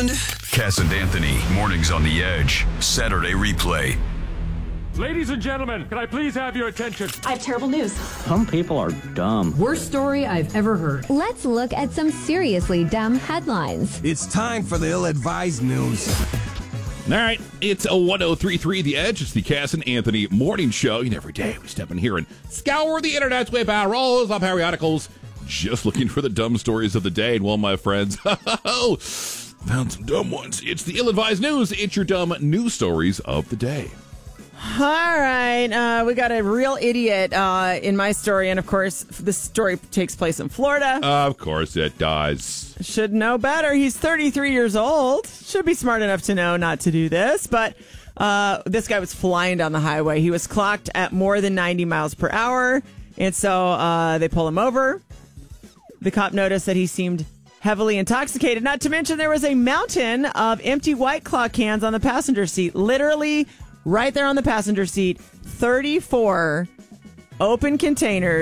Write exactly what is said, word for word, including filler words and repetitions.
happened? Cass and Anthony, mornings on the edge. Saturday replay. Ladies and gentlemen, can I please have your attention? I have terrible news. Some people are dumb. Worst story I've ever heard. Let's look at some seriously dumb headlines. It's time for the ill-advised news. All right, it's a one oh three point three The Edge. It's the Cass and Anthony morning show. And every day we step in here and scour the internet's way by rolls of periodicals, just looking for the dumb stories of the day. And well, my friends, found some dumb ones. It's the ill-advised news. It's your dumb news stories of the day. All right, uh, we got a real idiot uh, in my story, and of course, this story takes place in Florida. Of course it does. Should know better. He's thirty-three years old. Should be smart enough to know not to do this, but uh, this guy was flying down the highway. He was clocked at more than ninety miles per hour, and so uh, they pull him over. The cop noticed that he seemed heavily intoxicated, not to mention there was a mountain of empty White Claw cans on the passenger seat, literally right there on the passenger seat, thirty-four open containers